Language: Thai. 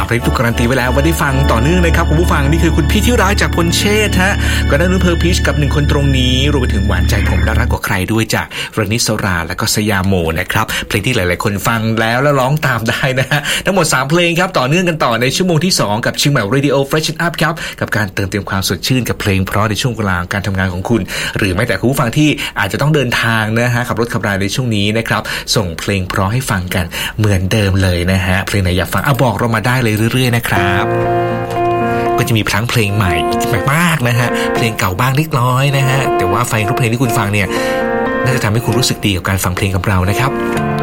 เพลงถูกการันตีไว้แล้วว่าได้ฟังต่อเนื่องนะครับคุณผู้ฟังนี่คือคุณพี่ที่รักจากพลเชษฐ์ฮะก็ได้นุ่นเพอร์พีชกับ1คนตรงนี้รวมไปถึงหวานใจผมและรักกว่าใครด้วยจากรณิสราและก็สยามโมนะครับเพลงที่หลายๆคนฟังแล้วร้องตามได้นะฮะทั้งหมด3เพลงครับต่อเนื่องกันต่อในชั่วโมงที่2กับเชียงใหม่ Radio Freshen Up ครับกับการเติมเต็มความสดชื่นกับเพลงเพราะในช่วงเวลาการทำงานของคุณหรือแม้แต่คุณผู้ฟังที่อาจจะต้องเดินทางนะฮะขับรถขับราในช่วงนี้นะครับส่งเพลงเพราะให้ฟังกันเหมือนเดิมเลยนะฮะเพลงไหนอยากฟังบอกเรามาได้เลยเรื่อยๆนะครับก็จะมีทั้งเพลงใหม่มากๆนะฮะเพลงเก่าบ้างเล็กน้อยนะฮะแต่ว่าไฟล์รูปเพลงที่คุณฟังเนี่ยน่าจะทำให้คุณรู้สึกดีกับการฟังเพลงกับเรานะครับ